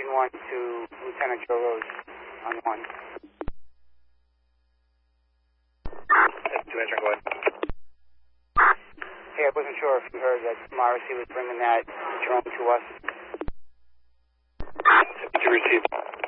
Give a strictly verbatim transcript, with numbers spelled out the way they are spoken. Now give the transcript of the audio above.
one to Lieutenant Joe Rose on one. Two answering, go ahead. Hey, I wasn't sure if you heard that Morrissey was bringing that drone to us. To receive.